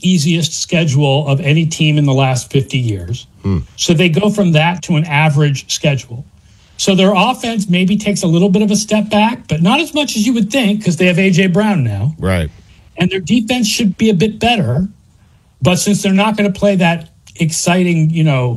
easiest schedule of any team in the last 50 years. So they go from that to an average schedule. So their offense maybe takes a little bit of a step back, but not as much as you would think because they have A.J. Brown now. Right. And their defense should be a bit better. But since they're not going to play that exciting,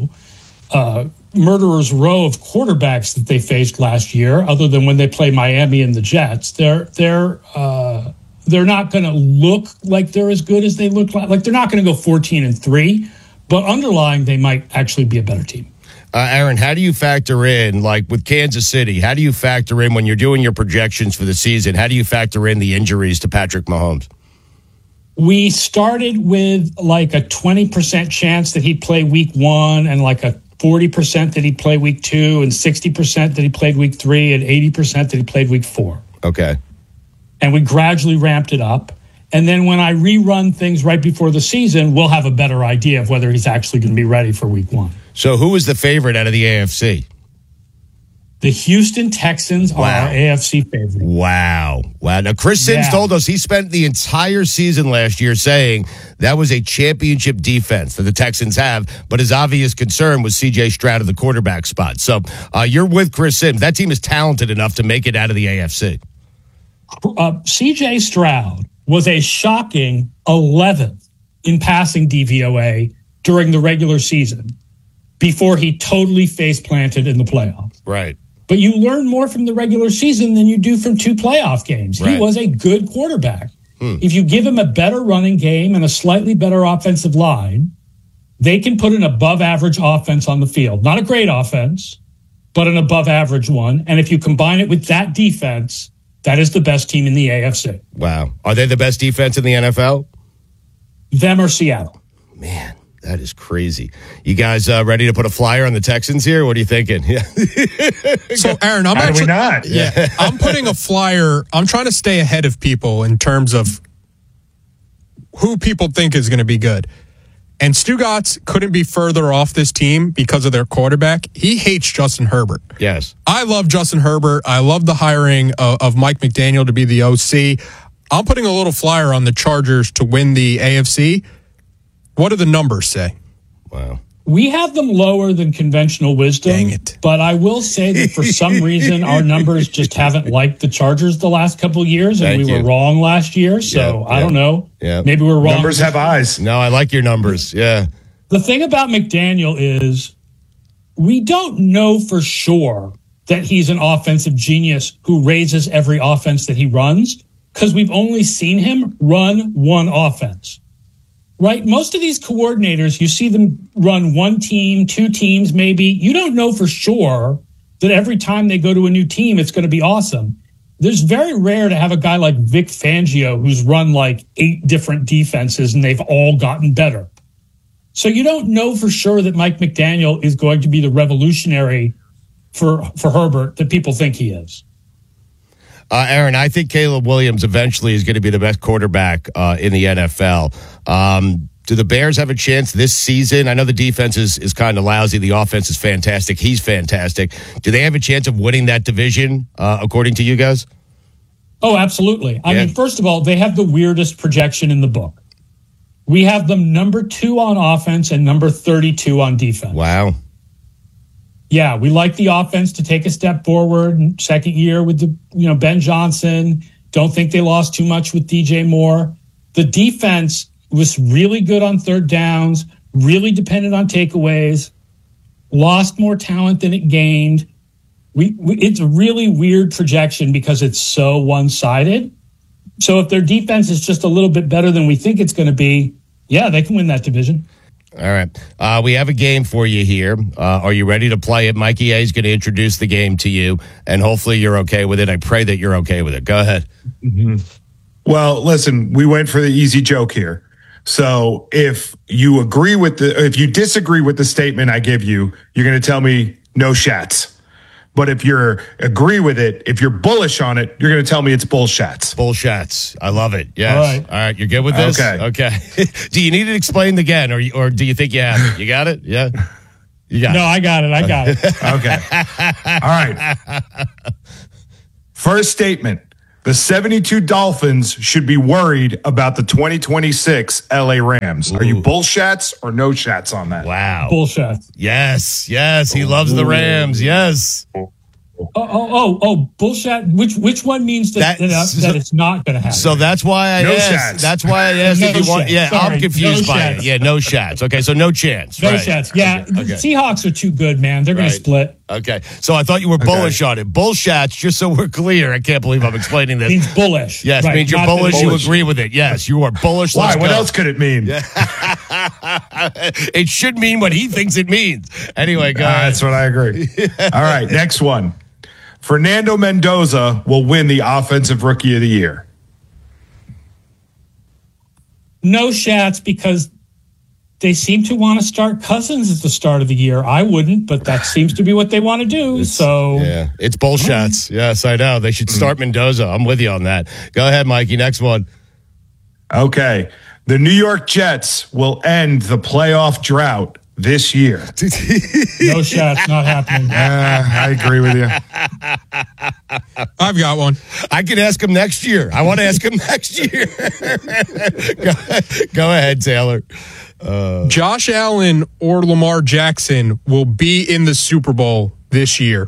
murderer's row of quarterbacks that they faced last year, other than when they play Miami and the Jets, they're not going to look like they're as good as they look like they're not going to go 14-3, but underlying they might actually be a better team. Aaron, how do you factor in, like with Kansas City, how do you factor in when you're doing your projections for the season, how do you factor in the injuries to Patrick Mahomes? We started with like a 20% chance that he'd play week 1 and like a 40% that he'd play week 2 and 60% that he played week 3 and 80% that he played week 4. Okay. And we gradually ramped it up. And then when I rerun things right before the season, we'll have a better idea of whether he's actually going to be ready for week 1. So who is the favorite out of the AFC? The Houston Texans are our AFC favorite. Wow. Now, Chris Sims told us he spent the entire season last year saying that was a championship defense that the Texans have, but his obvious concern was C.J. Stroud at the quarterback spot. So you're with Chris Sims. That team is talented enough to make it out of the AFC. C.J. Stroud was a shocking 11th in passing DVOA during the regular season before he totally face-planted in the playoffs. Right. But you learn more from the regular season than you do from 2 playoff games. Right. He was a good quarterback. If you give him a better running game and a slightly better offensive line, they can put an above-average offense on the field. Not a great offense, but an above-average one. And if you combine it with that defense, that is the best team in the AFC. Wow. Are they the best defense in the NFL? Them or Seattle. Man. That is crazy. You guys ready to put a flyer on the Texans here? What are you thinking? Yeah. So, Aaron, I'm putting a flyer. I'm trying to stay ahead of people in terms of who people think is going to be good. And Stugotz couldn't be further off this team because of their quarterback. He hates Justin Herbert. Yes. I love Justin Herbert. I love the hiring of Mike McDaniel to be the OC. I'm putting a little flyer on the Chargers to win the AFC. What do the numbers say? Wow. We have them lower than conventional wisdom. Dang it. But I will say that for some reason, our numbers just haven't liked the Chargers the last couple of years, and we were wrong last year. So I don't know. Yeah. Maybe we're wrong. Numbers have eyes. No, I like your numbers. Yeah. The thing about McDaniel is we don't know for sure that he's an offensive genius who raises every offense that he runs because we've only seen him run one offense. Right? Most of these coordinators, you see them run one team, 2 teams, maybe. You don't know for sure that every time they go to a new team, it's going to be awesome. There's very rare to have a guy like Vic Fangio who's run like 8 different defenses and they've all gotten better. So you don't know for sure that Mike McDaniel is going to be the revolutionary for Herbert that people think he is. Aaron, I think Caleb Williams eventually is going to be the best quarterback in the NFL. Do the Bears have a chance this season? I know the defense is kind of lousy. The offense is fantastic. He's fantastic. Do they have a chance of winning that division, according to you guys? Oh, absolutely. I mean, first of all, they have the weirdest projection in the book. We have them number 2 on offense and number 32 on defense. Wow. Yeah, we like the offense to take a step forward. Second year with the Ben Johnson. Don't think they lost too much with DJ Moore. The defense was really good on third downs, really dependent on takeaways, lost more talent than it gained. It's a really weird projection because it's so one-sided. So if their defense is just a little bit better than we think it's going to be, yeah, they can win that division. All right. We have a game for you here. Are you ready to play it? Mikey A is going to introduce the game to you, and hopefully you're okay with it. I pray that you're okay with it. Go ahead. Mm-hmm. Well, listen, we went for the easy joke here. So if you disagree with the statement I give you, you're going to tell me no shats. But if you agree with it, if you're bullish on it, you're going to tell me it's bullshats. Bullshats. I love it. Yes. All right. You're good with this? Okay. Do you need it explained again, or do you think you have it? You got it? Yeah. You got it. No, I got it. Okay. All right. First statement. The 72 Dolphins should be worried about the 2026 LA Rams. Are you bullshats or no shats on that? Wow. Bullshit. Yes. He loves the Rams. Yes. Bullshit. Which one means that it's not going to happen? So that's why I asked. Shats. That's why I asked No if you want. shats. Yeah, Sorry, I'm confused no by shats. it. Yeah, no shats. Okay, so no chance. No right. shats. Yeah, Okay. the Seahawks are too good, man. They're going to split. Okay, so I thought you were bullish on it. Bullshats, just so we're clear. I can't believe I'm explaining this. Means bullish. Yes, right, means you're bullish. You agree with it. Yes, you are bullish. Why? Let's What go. else could it mean? It should mean what he thinks it means. Anyway, go ahead. That's what I agree. All right, next one. Fernando Mendoza will win the Offensive Rookie of the Year. No shats because they seem to want to start Cousins at the start of the year. I wouldn't, but that seems to be what they want to do. Yeah, it's bullshats. Yes, I know. They should start Mendoza. I'm with you on that. Go ahead, Mikey. Next one. Okay. The New York Jets will end the playoff drought this year. No shots, not happening. I agree with you. I've got one. I can ask him next year. I want to ask him next year. Go ahead, Taylor. Josh Allen or Lamar Jackson will be in the Super Bowl this year.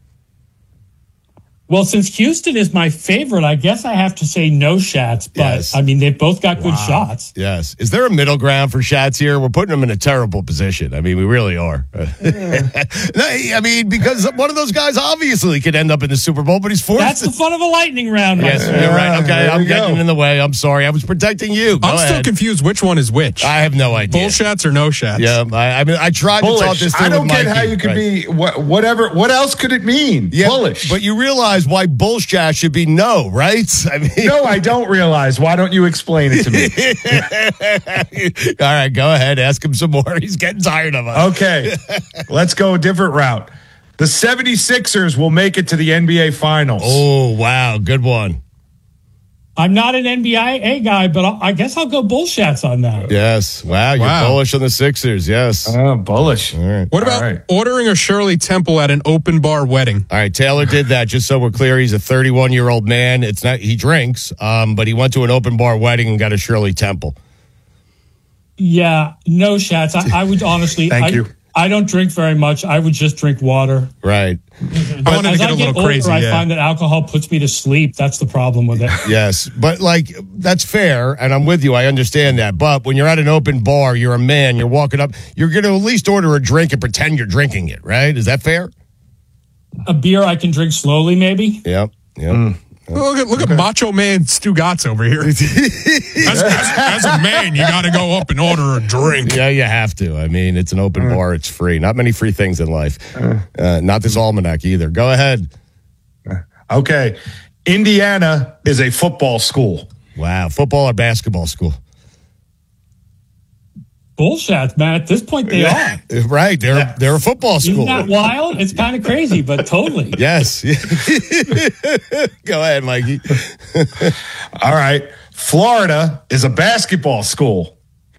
Well, since Houston is my favorite, I guess I have to say no shots. But Yes. I mean, they've both got good shots. Yes. Is there a middle ground for Shats here? We're putting him in a terrible position. I mean, we really are. I mean, because one of those guys obviously could end up in the Super Bowl, but he's forced. That's the fun of a lightning round. Yes, Myself. you're right. Okay, There I'm we getting go. in the way. I'm sorry. I was protecting you. Go I'm still ahead. confused which one is which. I have no idea. Bullshats or no shots? Yeah, I mean, I tried to talk Bullish. this through I don't with get Mikey. how you could Right. be whatever. What else could it mean? Yeah, Bullish. but you realize why bullshit should be no, right? I mean, No, I don't realize. Why don't you explain it to me? All right, go ahead. Ask him some more. He's getting tired of us. Okay, let's go a different route. The 76ers will make it to the NBA Finals. Oh, wow. Good one. I'm not an NBA guy, but I guess I'll go bullshats on that. Yes. Wow. You're bullish on the Sixers. Yes. Bullish. All right. What about ordering a Shirley Temple at an open bar wedding? All right, Taylor did that. Just so we're clear, he's a 31-year-old man. It's not he drinks, but he went to an open bar wedding and got a Shirley Temple. Yeah, no shots. I would honestly. Thank you. I don't drink very much. I would just drink water. Right. I wanted to As get I a little older, crazy. I find that alcohol puts me to sleep. That's the problem with it. Yes, but like that's fair, and I'm with you. I understand that. But when you're at an open bar, you're a man. You're walking up. You're going to at least order a drink and pretend you're drinking it, right? Is that fair? A beer I can drink slowly, maybe. Yep. Yep. Look at Macho Man Stu Gatz over here. as a man, you got to go up and order a drink. Yeah, you have to. I mean, it's an open bar. It's free. Not many free things in life. Not this almanac either. Go ahead. Okay. Indiana is a football school. Wow. Football or basketball school? Bullshit, man. At this point, they are. Right. They're a football school. Isn't that wild? It's kind of crazy, but totally. Yes. Go ahead, Mikey. All right. Florida is a basketball school.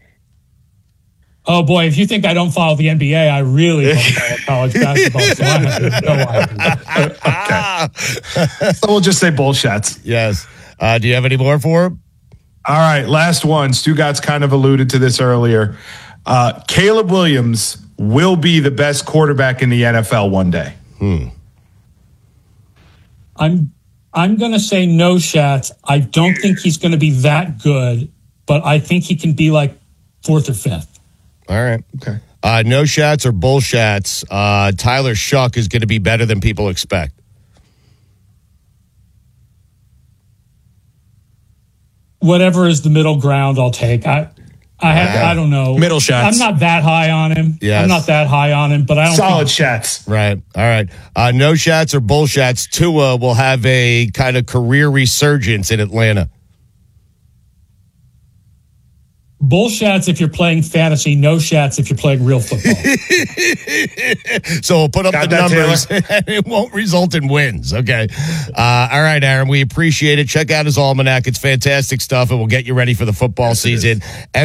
Oh, boy. If you think I don't follow the NBA, I really don't follow college basketball. So I have no idea. So we'll just say bullshits. Yes. Do you have any more for him? All right. Last one. Stu Gatz kind of alluded to this earlier. Caleb Williams will be the best quarterback in the NFL one day. I'm going to say no shots. I don't think he's going to be that good, but I think he can be like fourth or fifth. All right. Okay. No shots or bullshats. Tyler Shuck is going to be better than people expect. Whatever is the middle ground, I'll take. I don't know. Middle shots. I'm not that high on him. Yes. I'm not that high on him, but I don't Solid think shots. Right. All right. No shots or bullshats. Tua will have a kind of career resurgence in Atlanta. bullshats if you're playing fantasy, no shats if you're playing real football. So we'll put up Got the that, numbers and it won't result in wins. Okay. All right, Aaron, we appreciate it. Check out his almanac. It's fantastic stuff and we'll get you ready for the football season.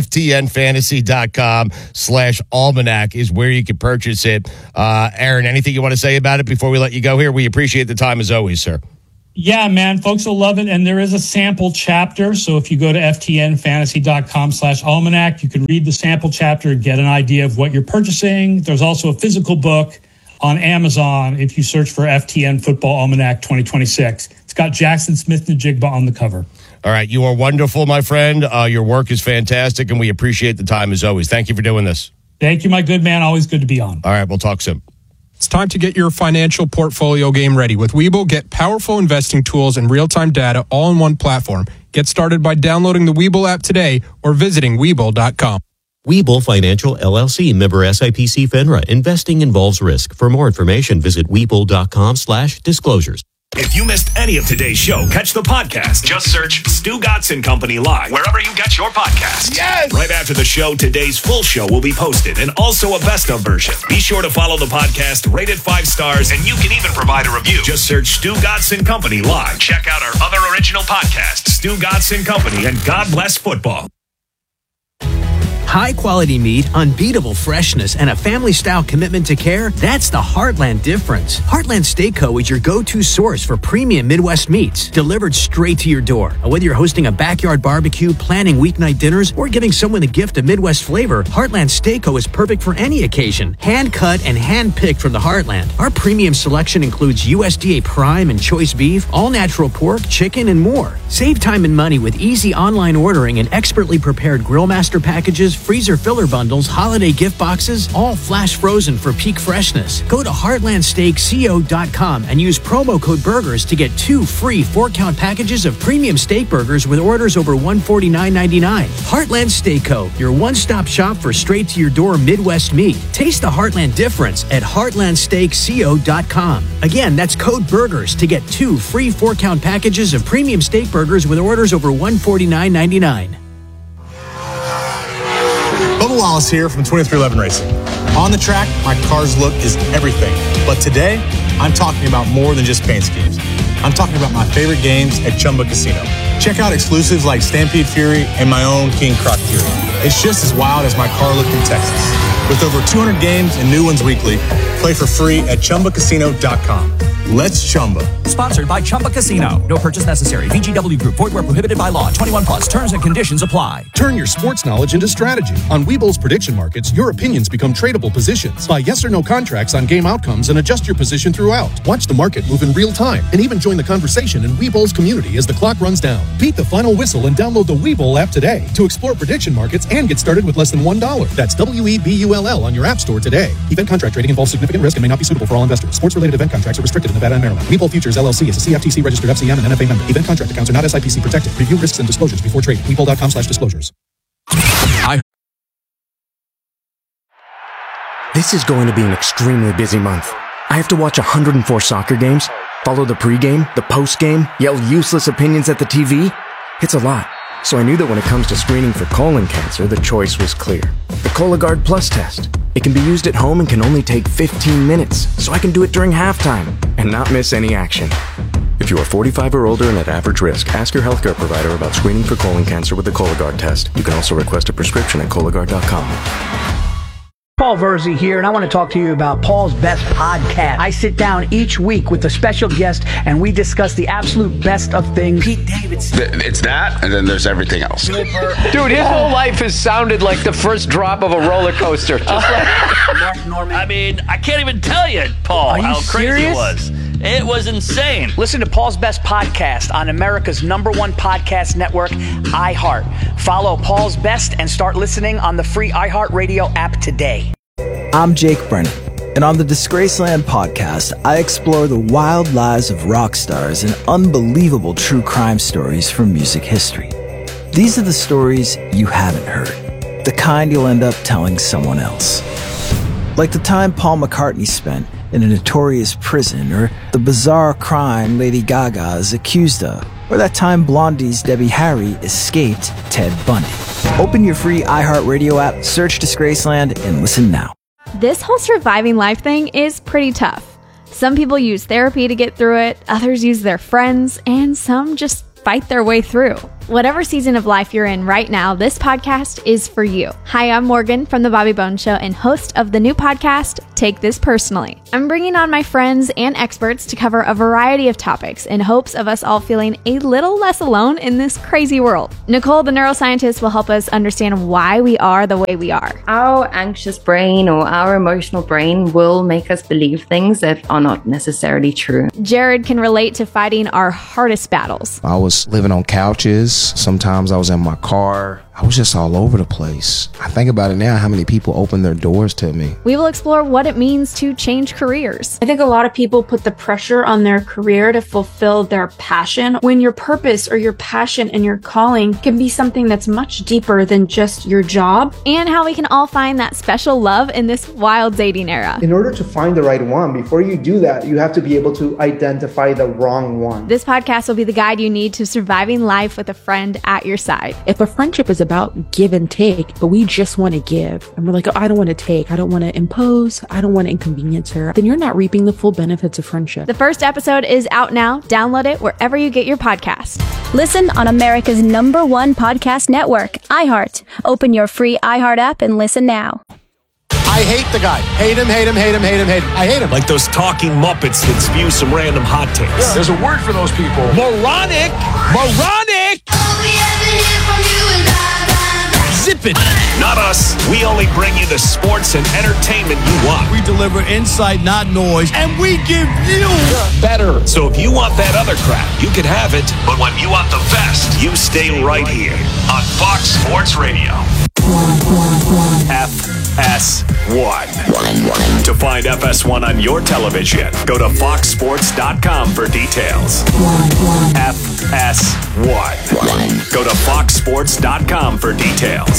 FTNfantasy.com/almanac is where you can purchase it. Aaron, anything you want to say about it before we let you go here? We appreciate the time as always, sir. Yeah, man, folks will love it. And there is a sample chapter. So if you go to ftnfantasy.com/almanac, you can read the sample chapter and get an idea of what you're purchasing. There's also a physical book on Amazon if you search for FTN Football Almanac 2026. It's got Jackson Smith-Njigba on the cover. All right. You are wonderful, my friend. Your work is fantastic, and we appreciate the time as always. Thank you for doing this. Thank you, my good man. Always good to be on. All right. We'll talk soon. It's time to get your financial portfolio game ready. With Webull, get powerful investing tools and real-time data all in one platform. Get started by downloading the Webull app today or visiting Webull.com. Webull Financial, LLC, member SIPC FINRA. Investing involves risk. For more information, visit Webull.com/disclosures. If you missed any of today's show, catch the podcast. Just search Stugotz and Company Live wherever you get your podcasts. Yes! Right after the show, today's full show will be posted and also a best of version. Be sure to follow the podcast, rate it 5 stars, and you can even provide a review. Just search Stugotz and Company Live. Check out our other original podcasts, Stugotz and Company and God Bless Football. High-quality meat, unbeatable freshness, and a family-style commitment to care, that's the Heartland difference. Heartland Steak Co. is your go-to source for premium Midwest meats, delivered straight to your door. Whether you're hosting a backyard barbecue, planning weeknight dinners, or giving someone the gift of Midwest flavor, Heartland Steak Co. is perfect for any occasion. Hand-cut and hand-picked from the Heartland. Our premium selection includes USDA prime and choice beef, all-natural pork, chicken, and more. Save time and money with easy online ordering and expertly prepared Grillmaster packages, freezer filler bundles, holiday gift boxes, all flash frozen for peak freshness. Go to heartlandsteakco.com and use promo code BURGERS to get 2 free 4-count packages of premium steak burgers with orders over $149.99. Heartland Steak Co., your one-stop shop for straight-to-your-door Midwest meat. Taste the Heartland difference at heartlandsteakco.com. Again, that's code BURGERS to get 2 free 4-count packages of premium steak burgers with orders over $149.99. Bubba Wallace here from 2311 Racing. On the track, my car's look is everything. But today, I'm talking about more than just paint schemes. I'm talking about my favorite games at Chumba Casino. Check out exclusives like Stampede Fury and my own King Croc Fury. It's just as wild as my car look in Texas. With over 200 games and new ones weekly, play for free at ChumbaCasino.com. Let's Chumba. Sponsored by Chumba Casino. No purchase necessary. VGW Group. Void where prohibited by law. 21 plus. Terms and conditions apply. Turn your sports knowledge into strategy. On Webull's prediction markets, your opinions become tradable positions. Buy yes or no contracts on game outcomes and adjust your position throughout. Watch the market move in real time and even join the conversation in Webull's community as the clock runs down. Beat the final whistle and download the Webull app today to explore prediction markets and get started with less than $1. That's WEBULL on your app store today. Event contract trading involves significant risk and may not be suitable for all investors. Sports-related event contracts are restricted in Nevada and Maryland. Webull Futures LLC is a CFTC registered FCM and NFA member. Event contract accounts are not SIPC protected. Review risks and disclosures before trading. Webull.com/disclosures. This is going to be an extremely busy month. I have to watch 104 soccer games, follow the pregame, the postgame, yell useless opinions at the TV. It's a lot. So I knew that when it comes to screening for colon cancer, the choice was clear. The Cologuard Plus test. It can be used at home and can only take 15 minutes, so I can do it during halftime and not miss any action. If you are 45 or older and at average risk, ask your healthcare provider about screening for colon cancer with the Cologuard test. You can also request a prescription at Cologuard.com. Paul Verzi here, and I want to talk to you about Paul's Best Podcast. I sit down each week with a special guest, and we discuss the absolute best of things. Pete Davidson. It's that, and then there's everything else. Dude, his whole life has sounded like the first drop of a roller coaster. Just like Mark Norman. I mean, I can't even tell you, Paul, how crazy it was. It was insane. Listen to Paul's Best Podcast on America's #1 podcast network, iHeart. Follow Paul's Best and start listening on the free iHeartRadio app today. I'm Jake Brennan, and on the Disgraceland podcast, I explore the wild lives of rock stars and unbelievable true crime stories from music history. These are the stories you haven't heard, the kind you'll end up telling someone else. Like the time Paul McCartney spent in a notorious prison, or the bizarre crime Lady Gaga is accused of, or that time Blondie's Debbie Harry escaped Ted Bundy. Open your free iHeartRadio app, search Disgraceland, and listen now. This whole surviving life thing is pretty tough. Some people use therapy to get through it, others use their friends, and some just fight their way through. Whatever season of life you're in right now, this podcast is for you. Hi, I'm Morgan from The Bobby Bones Show and host of the new podcast, Take This Personally. I'm bringing on my friends and experts to cover a variety of topics in hopes of us all feeling a little less alone in this crazy world. Nicole, the neuroscientist, will help us understand why we are the way we are. Our anxious brain or our emotional brain will make us believe things that are not necessarily true. Jared can relate to fighting our hardest battles. I was living on couches. Sometimes I was in my car. I was just all over the place. I think about it now, how many people opened their doors to me. We will explore what it means to change careers. I think a lot of people put the pressure on their career to fulfill their passion, when your purpose or your passion and your calling can be something that's much deeper than just your job. And how we can all find that special love in this wild dating era. In order to find the right one, before you do that, you have to be able to identify the wrong one. This podcast will be the guide you need to surviving life with a friend at your side. If a friendship is about give and take, but we just want to give, and we're like, oh, I don't want to take, I don't want to impose, I don't want to inconvenience her, then you're not reaping the full benefits of friendship. The first episode is out now. Download it wherever you get your podcast. Listen on America's #1 podcast network, iHeart. Open your free iHeart app and listen now. I hate the guy. Hate him, hate him, hate him, hate him, hate him. I hate him. Like those talking Muppets that spew some random hot takes. Yeah. There's a word for those people. Moronic! Moronic! Zip it! Not us. We only bring you the sports and entertainment you want. We deliver insight, not noise, and we give you better. So if you want that other crap, you can have it. But when you want the best, you stay right here on Fox Sports Radio. FS1. To find FS1 on your television, go to foxsports.com for details. FS1. Go to foxsports.com for details.